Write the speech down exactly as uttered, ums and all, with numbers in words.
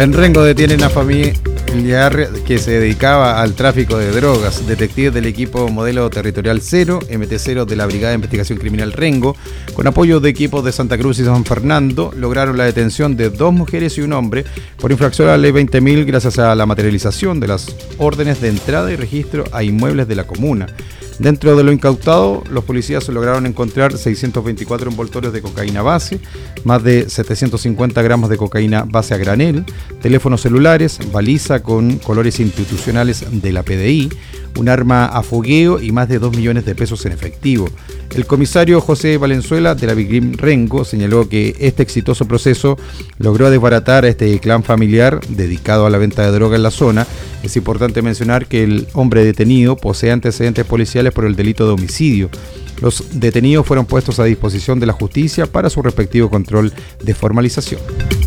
En Rengo detienen a familiar que se dedicaba al tráfico de drogas. Detectives del equipo Modelo Territorial Cero, M T cero de la Brigada de Investigación Criminal Rengo, con apoyo de equipos de Santa Cruz y San Fernando, lograron la detención de dos mujeres y un hombre por infracción a la ley veinte mil gracias a la materialización de las órdenes de entrada y registro a inmuebles de la comuna. Dentro de lo incautado, los policías lograron encontrar seiscientos veinticuatro envoltorios de cocaína base, más de setecientos cincuenta gramos de cocaína base a granel, teléfonos celulares, baliza con colores institucionales de la P D I, un arma a fogueo y más de dos millones de pesos en efectivo. El comisario José Valenzuela de la Vigrim Rengo señaló que este exitoso proceso logró desbaratar a este clan familiar dedicado a la venta de droga en la zona. Es importante mencionar que el hombre detenido posee antecedentes policiales por el delito de homicidio. Los detenidos fueron puestos a disposición de la justicia para su respectivo control de formalización.